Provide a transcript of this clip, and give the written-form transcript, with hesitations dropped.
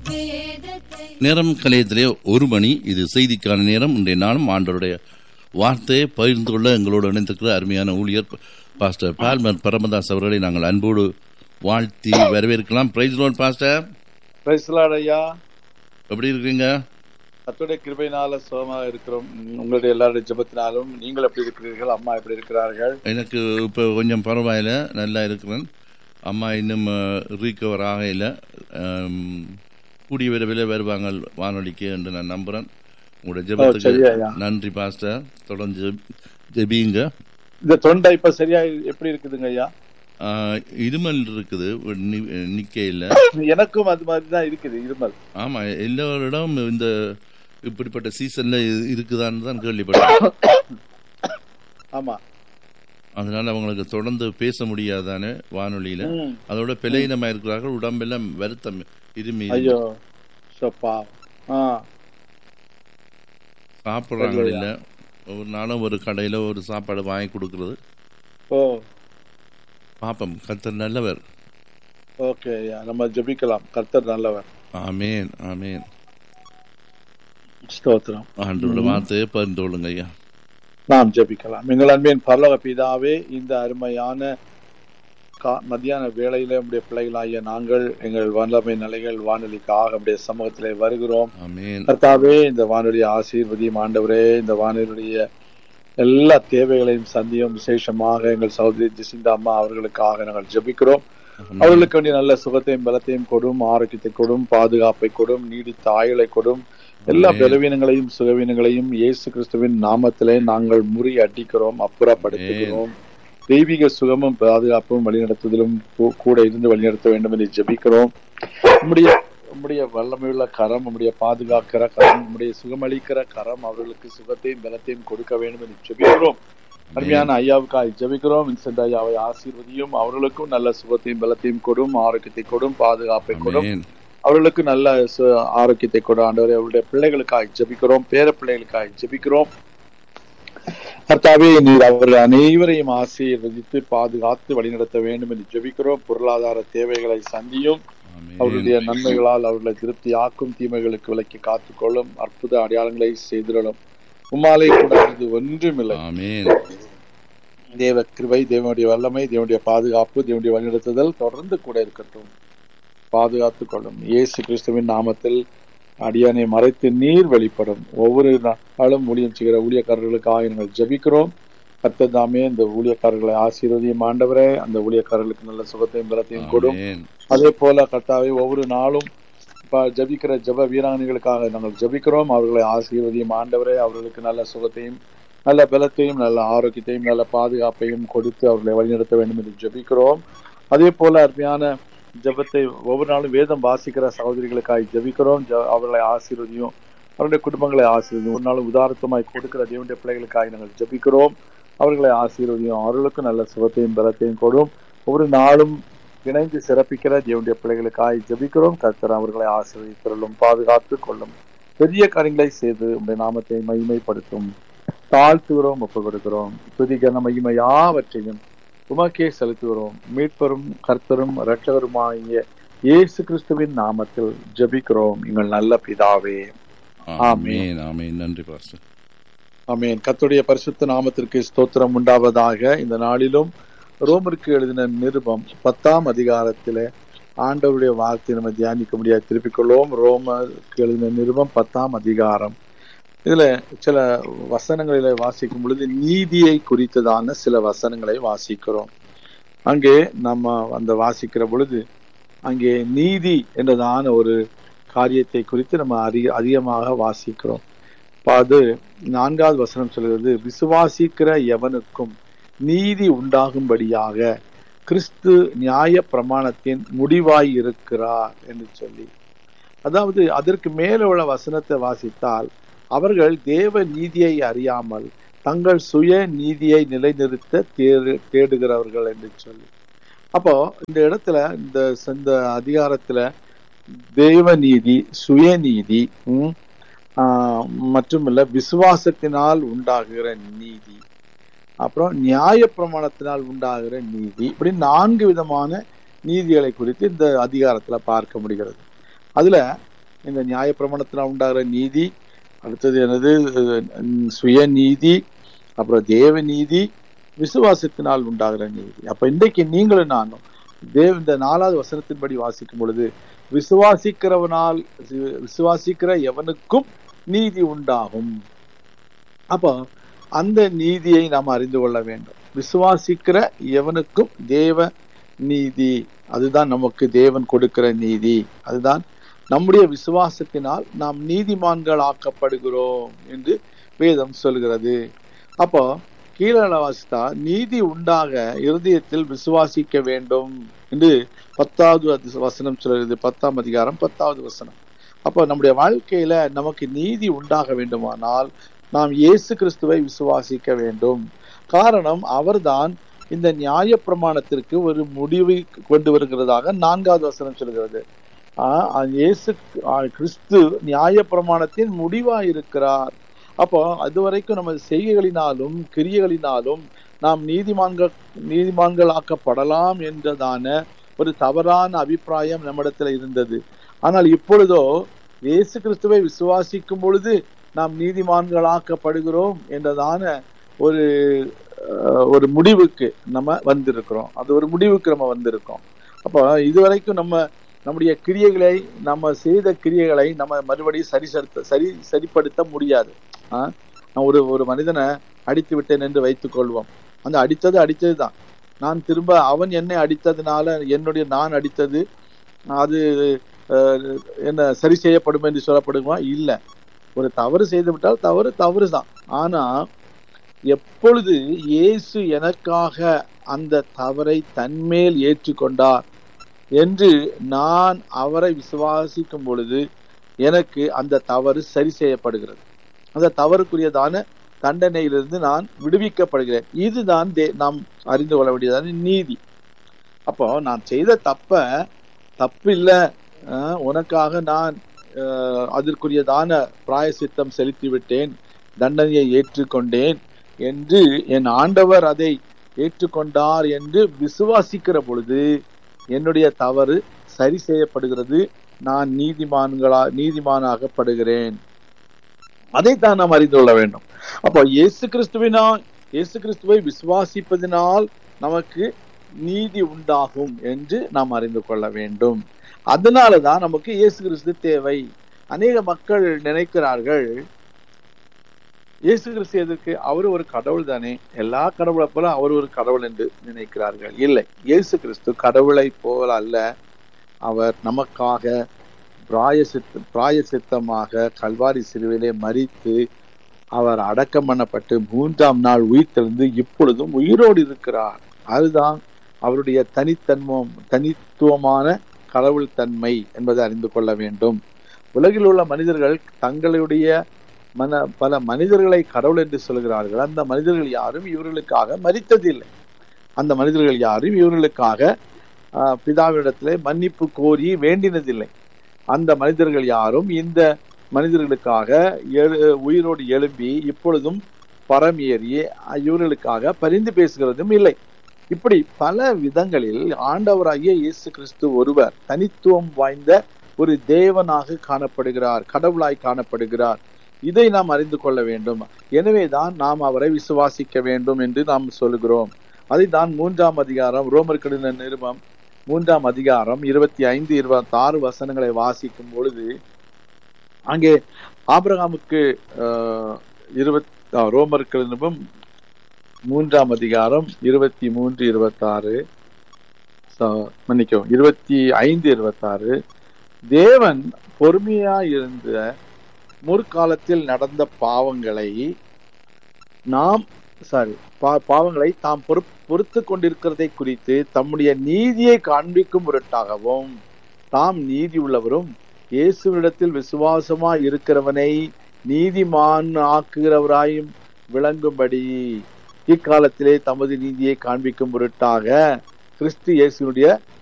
நேரம் கலையத்திலே 1 மணி. இது செய்திக்கான நேரம். இன்றைய நாளும் ஆண்டவருடைய வார்த்தையை பகிர்ந்து கொள்ள எங்களோடு இணைந்திருக்கிற அருமையான ஊழியர் பாஸ்டர் பால்மர் பரமதாஸ் அவர்களை நாங்கள் அன்போடு வாழ்த்தி வரவேற்கலாம். Price Lord pastor. Price Lord ஐயா. எப்படி இருக்கிறீங்க? கர்த்தருடைய கிருபையினால சுகமாக இருக்கிறோம். உங்களுடைய எல்லாருடைய ஜெபத்தினாலும். நீங்கள் எப்படி இருக்கிறீர்கள்? அம்மா எப்படி இருக்கிறார்கள்? எனக்கு இப்போ கொஞ்சம் பரவாயில்ல, நல்லா இருக்கிறேன். அம்மா இன்னும் ரீகவர் ஆகையில் கூடிய விரைவில் வருவாங்க வானொலிக்கு என்று நான் நம்புகிறேன். உங்களோட ஜெபத்துக்கு நன்றி பாஸ்டர். தொடர்ந்து ஜெபிங்க. இந்த தொண்டை இப்ப சரியா எப்படி இருக்குதுங்க ஐயா? இருமல் இருக்குது, நிக்கையில். எனக்கும் அது மாதிரி தான் இருக்குது இருமல். ஆமா, எல்லோரிடம் இந்த இப்படிப்பட்ட சீசன்ல இருக்குதான்னு தான் கேள்விப்பட்டேன். ஆமா, அதனால அவங்களுக்கு தொடர்ந்து பேச முடியாதானே வானொலியில. அதோட பிழையினமா இருக்கிறார்கள், உடம்பெல்லாம் வருத்தம், இருமி. சாப்பிட்றாங்க இல்ல. ஒரு நாளும் ஒரு கடையில ஒரு சாப்பாடு வாங்கி கொடுக்கறது. பாப்பம். கர்த்தர் நல்லவர். ஓகே, நம்ம ஜெபிக்கலாம். கர்த்தர் நல்லவர். ஆமேன், ஆமேன். ஸ்தோத்திரம். ஆண்டவருடைய வார்த்தையை பகிர்ந்து கொள்ளுங்க ஐயா. நாம் ஜெபிக்கலாம். எங்கள் அன்பின் பரலோக பிதாவே, இந்த அருமையான மத்தியான வேளையில நம்முடைய பிள்ளைகளாகிய நாங்கள் எங்கள் வல்லமை நிலைகள் வானொலிக்காக நம்முடைய சமூகத்திலே வருகிறோம். கர்த்தாவே, இந்த வானொலி ஆசீர்வதியும் ஆண்டவரே. இந்த வானொலியுடைய எல்லா தேவைகளையும் சந்தியும். விசேஷமாக எங்கள் சகோதரி ஜெசிந்தா அம்மா அவர்களுக்காக நாங்கள் ஜெபிக்கிறோம். அவர்களுக்கு வேண்டிய நல்ல சுகத்தையும் பலத்தையும் கொடும், ஆரோக்கியத்தை கொடும், பாதுகாப்பை கொடும், நீடித்த ஆயுளை கொடும். எல்லா பலவீனங்களையும் சுகவீனங்களையும் இயேசு கிறிஸ்துவின் நாமத்திலே நாங்கள் முறியடிக்கிறோம், அப்புறப்படுத்துகிறோம். தெய்வீக சுகமும் பாதுகாப்பும் வழிநடத்துதலும் கூட இருந்து வழிநடத்த வேண்டும் என்று ஜெபிக்கிறோம். நம்முடைய வல்லமையுள்ள கரம், நம்முடைய பாதுகாக்கிற கரம், நம்முடைய சுகமளிக்கிற கரம் அவர்களுக்கு சுகத்தையும் பலத்தையும் கொடுக்க வேண்டும் என்று ஜெபிக்கிறோம். அருமையான ஐயாவுக்காக ஜெபிக்கிறோம். வின்சென்ட் ஐயாவை ஆசீர்வதியும். அவர்களுக்கும் நல்ல சுகத்தையும் பலத்தையும் கொடும், ஆரோக்கியத்தை கொடும், பாதுகாப்பை கொடும். அவர்களுக்கு நல்ல ஆரோக்கியத்தை கொடு ஆண்டவரே. அவருடைய பிள்ளைகளுக்காக ஜெபிக்கிறோம், பேர பிள்ளைகளுக்காக ஜெபிக்கிறோம். கர்த்தாவே, நீர் அவர்கள் அனைவரையும் ஆசீர்வதித்து பாதுகாத்து வழிநடத்த வேண்டும் என்று ஜெபிக்கிறோம். பொருளாதார தேவைகளை சந்தியும். அவருடைய நன்மைகளால் அவர்களை திருப்தியாக்கும். தீமைகளுக்கு விலக்கி காத்துக்கொள்ளும். அற்புத அடையாளங்களை செய்திடலும். உம்மாலே கூடாது ஒன்றுமில்லை. தேவ கிருபை, தேவனுடைய வல்லமை, தேவனுடைய பாதுகாப்பு, தேவனுடைய வழிநடத்துதல் தொடர்ந்து கூட இருக்கட்டும். பாதுகாத்துக் கொள்ளும். இயேசு கிறிஸ்துவின் நாமத்தில் அடியானை மறைத்து நீர் வெளிப்படும். ஒவ்வொரு நாளும் ஊழியம் செய்கிற ஊழியக்காரர்களுக்காக நாங்கள் ஜெபிக்கிறோம். கர்த்தர் தாமே இந்த ஊழியக்காரர்களை ஆசீர்வதியும் ஆண்டவரே. அந்த ஊழியக்காரர்களுக்கு நல்ல சுகத்தையும் பலத்தையும் கொடும். அதே போல கர்த்தாவே, ஒவ்வொரு நாளும் ஜபிக்கிற ஜப வீராங்கனைகளுக்காக நாங்கள் ஜபிக்கிறோம். அவர்களை ஆசீர்வதியும் ஆண்டவரே. அவர்களுக்கு நல்ல சுகத்தையும் நல்ல பலத்தையும் நல்ல ஆரோக்கியத்தையும் நல்ல பாதுகாப்பையும் கொடுத்து அவர்களை வழிநடத்த வேண்டும் என்று ஜபிக்கிறோம். அதே போல அருமையான ஜபத்தை ஒவ்வொரு நாளும் வேதம் வாசிக்கிற சகோதரிகளுக்காக ஜபிக்கிறோம். அவர்களை ஆசீர்வதியும், அவருடைய குடும்பங்களை ஆசீர்வதியும். ஒரு நாள் உதாரணமாய் கொடுக்கிற தேவனுடைய பிள்ளைகளுக்காக நாங்கள் ஜபிக்கிறோம். அவர்களை ஆசீர்வதியும். அவர்களுக்கும் நல்ல சுகத்தையும் பலத்தையும் கொடும். ஒவ்வொரு நாளும் இணைந்து சிறப்பிக்கிற தேவனுடைய பிள்ளைகளுக்காக ஜபிக்கிறோம். கர்த்தர் அவர்களை ஆசீர்வதித்தருளும், பாதுகாத்துக் கொள்ளும். பெரிய காரியங்களை செய்து உங்களுடைய நாமத்தை மகிமைப்படுத்தும். தாழ்த்துகிறோம், ஒப்புக் கொடுக்கிறோம். துதிகன மகிமை யாவற்றையும் உமக்கே செலுத்துகிறோம். மீட்பரும் கர்த்தரும் இரட்சகருமாகிய இயேசு கிறிஸ்துவின் நாமத்தில் ஜெபிக்கிறோம் எங்கள் நல்ல பிதாவே. ஆமென், ஆமென். நன்றி பாஸ்டர். ஆமென். கர்த்தருடைய பரிசுத்த நாமத்திற்கு ஸ்தோத்திரம் உண்டாவதாக. இந்த நாளிலும் ரோமருக்கு எழுதின நிருபம் 10ஆம் அதிகாரத்திலே ஆண்டவருடைய வார்த்தை நம்ம தியானிக்க முடியாது. திருப்பிக் கொள்வோம். ரோமருக்கு எழுதின நிருபம் 10ஆம் அதிகாரம். இதுல சில வசனங்களில வாசிக்கும் பொழுது நீதியை குறித்ததான சில வசனங்களை வாசிக்கிறோம். அங்கே நம்ம அந்த வாசிக்கிற பொழுது அங்கே நீதி என்றதான ஒரு காரியத்தை குறித்து நம்ம அதிகமாக வாசிக்கிறோம். அது 4வது வசனம் சொல்கிறது, விசுவாசிக்கிற எவனுக்கும் நீதி உண்டாகும்படியாக கிறிஸ்து நியாய பிரமாணத்தின் முடிவாய் இருக்கிறார் என்று சொல்லி, அதாவது அதற்கு மேல உள்ள வசனத்தை வாசித்தால் அவர்கள் தேவ நீதியை அறியாமல் தங்கள் சுய நீதியை நிலைநிறுத்த தேடுகிறவர்கள் என்று சொல்லி. அப்போ இந்த இடத்துல இந்த அதிகாரத்துல தேவ நீதி, சுயநீதி மட்டுமல்ல விசுவாசத்தினால் உண்டாகிற நீதி, அப்புறம் நியாய பிரமாணத்தினால் உண்டாகிற நீதி, இப்படி 4 விதமான நீதிகளை குறித்து இந்த அதிகாரத்துல பார்க்க முடிகிறது. அதுல இந்த நியாயப்பிரமாணத்தினால் உண்டாகிற நீதி, அடுத்தது எனது சுயநீதி, அப்புறம் தேவ நீதி, விசுவாசத்தினால் உண்டாகிற நீதி. அப்ப இன்றைக்கு நீங்களும் நானும் இந்த 4வது வசனத்தின்படி வாசிக்கும் பொழுது விசுவாசிக்கிற எவனுக்கும் நீதி உண்டாகும். அப்போ அந்த நீதியை நாம் அறிந்து கொள்ள வேண்டும். விசுவாசிக்கிற எவனுக்கும் தேவ நீதி, அதுதான் நமக்கு தேவன் கொடுக்கிற நீதி. அதுதான் நம்முடைய விசுவாசத்தினால் நாம் நீதிமான்கள் ஆக்கப்படுகிறோம் என்று வேதம் சொல்கிறது. அப்போ கீழே வாசித்தா நீதி உண்டாக இருதயத்தில் விசுவாசிக்க வேண்டும் என்று 10வது வசனம் சொல்கிறது. 10ஆம் அதிகாரம் 10வது வசனம். அப்போ நம்முடைய வாழ்க்கையில நமக்கு நீதி உண்டாக வேண்டுமானால் நாம் இயேசு கிறிஸ்துவை விசுவாசிக்க வேண்டும். காரணம், அவர்தான் இந்த நியாய பிரமாணத்திற்கு ஒரு முடிவை கொண்டு வருகிறதாக 4வது வசனம் சொல்கிறது. இயேசு கிறிஸ்து நியாய பிரமாணத்தின் முடிவா இருக்கிறார். அப்போ அதுவரைக்கும் நமது செய்கைகளினாலும் கிரியைகளினாலும் நாம் நீதிமான்கள் ஆக்கப்படலாம் என்றதான ஒரு தவறான அபிப்பிராயம் நம்மிடத்துல இருந்தது. ஆனால் இப்பொழுதோ இயேசு கிறிஸ்துவை விசுவாசிக்கும் பொழுது நாம் நீதிமான்களாக்கப்படுகிறோம் என்றதான ஒரு முடிவுக்கு நம்ம வந்திருக்கிறோம். அது ஒரு முடிவுக்கு நம்ம வந்திருக்கோம். அப்போ இதுவரைக்கும் நம்முடைய கிரியைகளை, நம்ம செய்த கிரியைகளை நம்ம மறுபடியும் சரிப்படுத்த முடியாது. நான் ஒரு மனிதனை அடித்து விட்டேன் என்று வைத்துக் கொள்வோம். அந்த அடித்ததுதான். நான் திரும்ப அவன் என்னை அடித்ததுனால நான் அடித்தது அது என்ன சரி செய்யப்படும் என்று சொல்லப்படுமா? இல்ல. ஒரு தவறு செய்து விட்டால் தவறுதான். ஆனா எப்பொழுது இயேசு எனக்காக அந்த தவறை தன்மேல் ஏற்றுக்கொண்டார் என்று நான் அவரை விசுவாசிக்கும் பொழுது எனக்கு அந்த தவறு சரி செய்யப்படுகிறது. அந்த தவறுக்குரியதான தண்டனையிலிருந்து நான் விடுவிக்கப்படுகிறேன். இதுதான் நாம் அறிந்து கொள்ள வேண்டியதான நீதி. அப்போ நான் செய்த தப்பு இல்லை, உனக்காக நான் அதற்குரியதான பிராயசித்தம் செலுத்தி விட்டேன், தண்டனையை ஏற்றுக்கொண்டேன் என்று என் ஆண்டவர் அதை ஏற்றுக்கொண்டார் என்று விசுவாசிக்கிற பொழுது என்னுடைய தவறு சரி செய்யப்படுகிறது. நான் நீதிமானாகப்படுகிறேன். அதைத்தான் நாம் அறிந்து கொள்ள வேண்டும். அப்போ இயேசு கிறிஸ்துவை விசுவாசிப்பதனால் நமக்கு நீதி உண்டாகும் என்று நாம் அறிந்து கொள்ள வேண்டும். அதனாலதான் நமக்கு இயேசு கிறிஸ்து தேவை. அநேக மக்கள் நினைக்கிறார்கள், இயேசு கிறிஸ்து எதற்கு? அவர் ஒரு கடவுள் தானே, எல்லா கடவுளை போல அவர் ஒரு கடவுள் என்று நினைக்கிறார்கள். இல்லை, இயேசு கிறிஸ்து கடவுளை போல அல்ல. அவர் நமக்காக பிராயசித்தமாக கல்வாரி சிலுவையிலே மரித்து அவர் அடக்கம் பண்ணப்பட்டு 3ஆம் நாள் உயிர்த்தெழுந்து இப்பொழுதும் உயிரோடு இருக்கிறார். அதுதான் அவருடைய தனித்துவமான கடவுள் தன்மை என்பதை அறிந்து கொள்ள வேண்டும். உலகில் உள்ள மனிதர்கள் தங்களுடைய பல மனிதர்களை கடவுள் என்று சொல்கிறார்கள். அந்த மனிதர்கள் யாரும் இவர்களுக்காக மரித்ததில்லை. அந்த மனிதர்கள் யாரும் இவர்களுக்காக பிதாவிடத்திலே மன்னிப்பு கோரி வேண்டினதில்லை. அந்த மனிதர்கள் யாரும் இந்த மனிதர்களுக்காக உயிரோடு எழும்பி இப்பொழுதும் பரம் ஏறி இவர்களுக்காக பரிந்து பேசுகிறதும் இல்லை. இப்படி பல விதங்களில் ஆண்டவராகிய இயேசு கிறிஸ்து ஒருவர் தனித்துவம் வாய்ந்த ஒரு தேவனாக காணப்படுகிறார், கடவுளாய் காணப்படுகிறார். இதை நாம் அறிந்து கொள்ள வேண்டும். எனவேதான் நாம் அவரை விசுவாசிக்க வேண்டும் என்று நாம் சொல்கிறோம். அதைதான் 3ஆம் அதிகாரம் ரோமருக்கு எழுதின நிருபம் 3ஆம் அதிகாரம் 25-26 வசனங்களை வாசிக்கும் பொழுது அங்கே ஆபிரகாமுக்கு ரோமருக்கு நிருபம் 3ஆம் அதிகாரம் 23-26 மன்னிக்கவும் 25-26 தேவன் பொறுமையாயிருந்த முற்காலத்தில் நடந்த பாவங்களை தாம் பொறுத்து கொண்டிருக்கிறதை குறித்து தம்முடைய நீதியை காண்பிக்கும் பொருட்டாகவும் தாம் நீதி உள்ளவரும் இயேசுவிடத்தில் விசுவாசமாய் இருக்கிறவனை நீதிமான் ஆக்குகிறவராயும் விளங்கும்படி இக்காலத்திலே தமது நீதியை காண்பிக்கும் பொருட்டாக கிறிஸ்து இயேசுடைய